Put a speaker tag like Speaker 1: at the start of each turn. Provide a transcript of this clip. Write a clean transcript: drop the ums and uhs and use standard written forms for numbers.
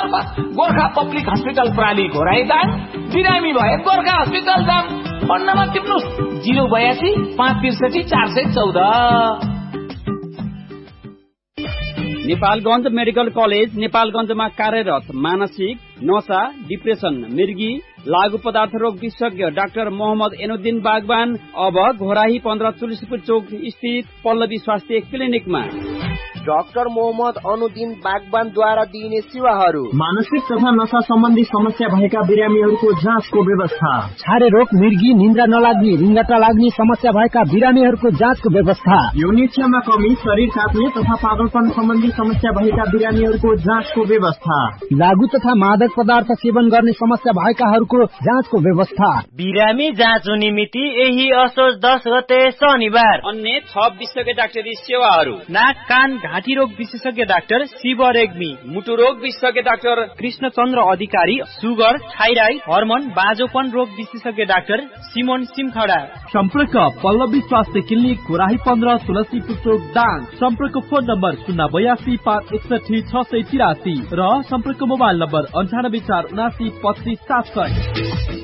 Speaker 1: Number Gorkha public hospital प्राली घोराइदाङ, बिरामी भए Gorkha hospital जाम। Phone number टिप्नुस् 082 563 414।
Speaker 2: Nepalgunj medical college नेपालगञ्जमा कार्यरत मानसिक, नशा, डिप्रेसन, मृगी, लागु पदार्थ रोग विशेषज्ञ डाक्टर मोहम्मद एनुद्दिन बागवान अब घोराही 15 तुलसीपुर चौक स्थित पल्लवी स्वास्थ्य क्लिनिकमा।
Speaker 3: डाक्टर मोहम्मद अनुद्दिन बागवानद्वारा दिइने सेवाहरू:
Speaker 4: मानसिक तथा नशा सम्बन्धी समस्या भएका बिरामीहरूको जाँचको व्यवस्था,
Speaker 5: छारे रोग, मृगी, निन्द्रा नलाग्ने, रिङ्गटा लाग्ने समस्या भएका बिरामीहरूको जाँचको व्यवस्था,
Speaker 4: यौनिच्छामा कमी, शरीर काट्ने तथा पागलपन सम्बन्धी समस्या भएका बिरामीहरूको जाँचको व्यवस्था,
Speaker 5: लागु तथा मादक पदार्थ सेवन गर्ने समस्या भएकाहरूको जाँचको व्यवस्था।
Speaker 6: बिरामी जाँच हुने मिति यही असोज 10 गते शनिबार।
Speaker 2: अन्य 6 विशेषज्ञ डाक्टरी सेवाहरू:
Speaker 6: नाक कान घाँटी रोग विशेषज्ञ डाक्टर शिव रेग्मी,
Speaker 2: मुटु रोग विशेषज्ञ डाक्टर
Speaker 6: कृष्णचन्द्र अधिकारी, सुगर, थाइराइड, हर्मोन, बाजोपन रोग विशेषज्ञ डाक्टर सिमोन सिमखडा।
Speaker 7: सम्पर्क पल्लवी स्वास्थ्य क्लिनिक घोराही 15 तुलसीपुर चौक दाङ। सम्पर्क फोन नम्बर 082 561 683 र सम्पर्क मोबाइल नम्बर 98 479 25 700।